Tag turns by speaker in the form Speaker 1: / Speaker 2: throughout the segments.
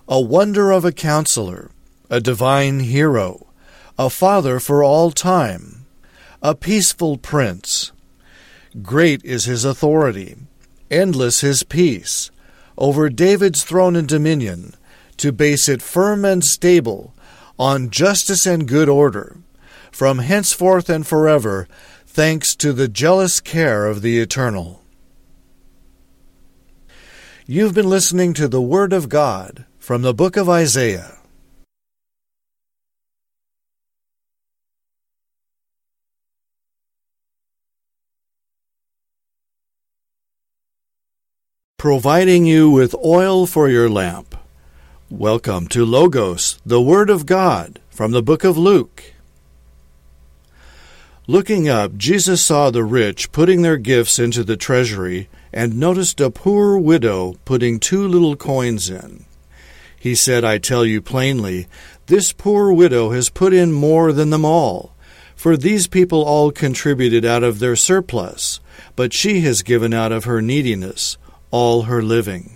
Speaker 1: a wonder of a counselor, a divine hero, a father for all time, a peaceful prince. Great is his authority, endless his peace, over David's throne and dominion, to base it firm and stable on justice and good order, from henceforth and forever, thanks to the jealous care of the Eternal. You've been listening to the Word of God from the book of Isaiah. Providing you with oil for your lamp. Welcome to Logos, the Word of God, from the book of Luke. Looking up, Jesus saw the rich putting their gifts into the treasury and noticed a poor widow putting 2 little coins in. He said, "I tell you plainly, this poor widow has put in more than them all, for these people all contributed out of their surplus, but she has given out of her neediness all her living."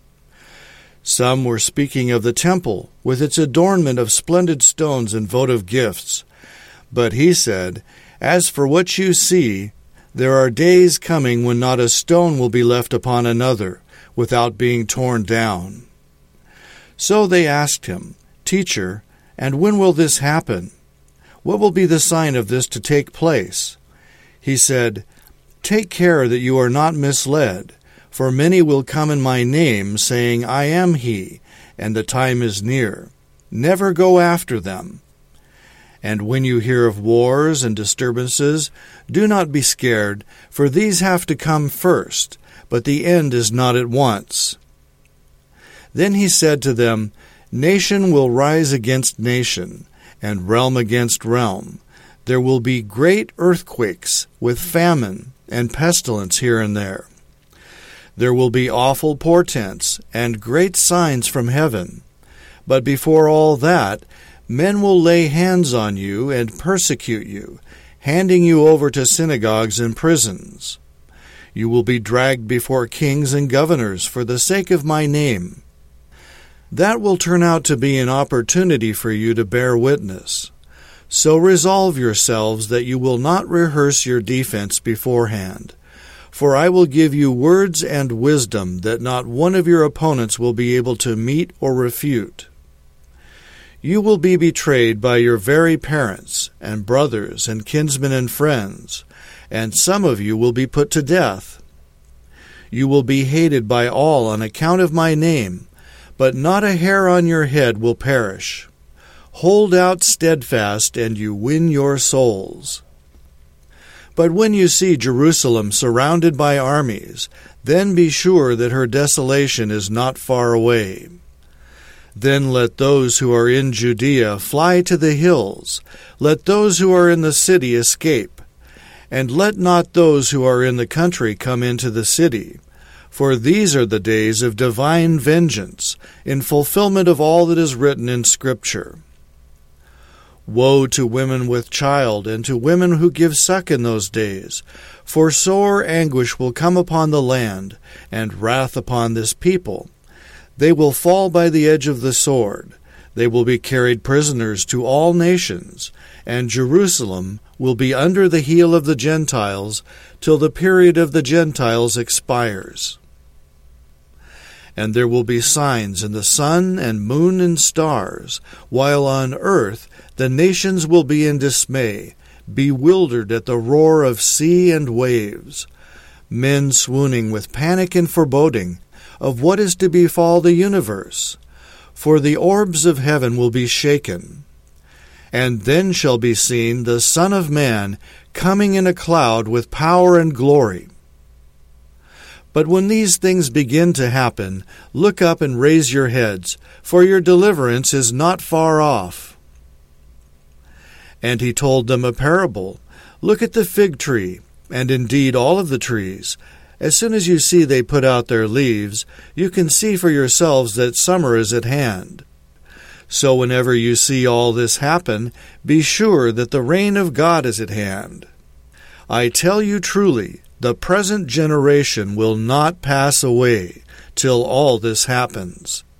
Speaker 1: Some were speaking of the temple, with its adornment of splendid stones and votive gifts. But he said, "As for what you see, there are days coming when not a stone will be left upon another, without being torn down." So they asked him, "Teacher, and when will this happen? What will be the sign of this to take place?" He said, "Take care that you are not misled. For many will come in my name, saying, 'I am he,' and the time is near. Never go after them. And when you hear of wars and disturbances, do not be scared, for these have to come first, but the end is not at once." Then he said to them, "Nation will rise against nation, and realm against realm. There will be great earthquakes, with famine and pestilence here and there. There will be awful portents and great signs from heaven. But before all that, men will lay hands on you and persecute you, handing you over to synagogues and prisons. You will be dragged before kings and governors for the sake of my name. That will turn out to be an opportunity for you to bear witness. So resolve yourselves that you will not rehearse your defense beforehand. For I will give you words and wisdom that not one of your opponents will be able to meet or refute. You will be betrayed by your very parents and brothers and kinsmen and friends, and some of you will be put to death. You will be hated by all on account of my name, but not a hair on your head will perish. Hold out steadfast, and you win your souls. But when you see Jerusalem surrounded by armies, then be sure that her desolation is not far away. Then let those who are in Judea fly to the hills. Let those who are in the city escape. And let not those who are in the country come into the city. For these are the days of divine vengeance, in fulfillment of all that is written in Scripture. Woe to women with child, and to women who give suck in those days, for sore anguish will come upon the land, and wrath upon this people. They will fall by the edge of the sword. They will be carried prisoners to all nations, and Jerusalem will be under the heel of the Gentiles till the period of the Gentiles expires. And there will be signs in the sun and moon and stars, while on earth the nations will be in dismay, bewildered at the roar of sea and waves, men swooning with panic and foreboding of what is to befall the universe. For the orbs of heaven will be shaken. And then shall be seen the Son of Man coming in a cloud with power and glory. But when these things begin to happen, look up and raise your heads, for your deliverance is not far off." And he told them a parable. "Look at the fig tree, and indeed all of the trees. As soon as you see they put out their leaves, you can see for yourselves that summer is at hand. So whenever you see all this happen, be sure that the reign of God is at hand. I tell you truly, the present generation will not pass away till all this happens.